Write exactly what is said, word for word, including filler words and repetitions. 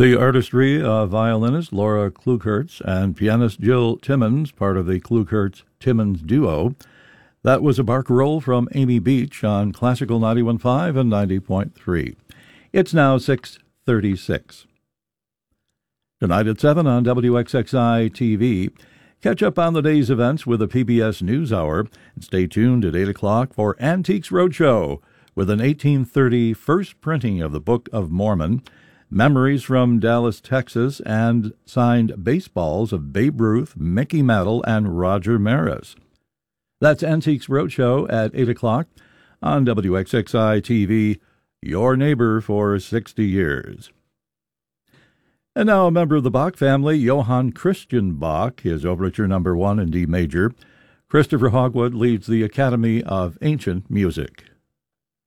The artistry of violinist Laura Klugertz and pianist Jill Timmons, part of the Klugertz-Timmons duo. That was a barcarolle from Amy Beach on Classical ninety-one point five and ninety point three. It's now six thirty-six. Tonight at seven on W X X I T V. Catch up on the day's events with a P B S NewsHour, and stay tuned at eight o'clock for Antiques Roadshow with an eighteen thirty first printing of the Book of Mormon, memories from Dallas, Texas, and signed baseballs of Babe Ruth, Mickey Mantle, and Roger Maris. That's Antiques Roadshow at eight o'clock on W X X I T V, your neighbor for sixty years. And now a member of the Bach family, Johann Christian Bach, his Overture Number One in D major. Christopher Hogwood leads the Academy of Ancient Music.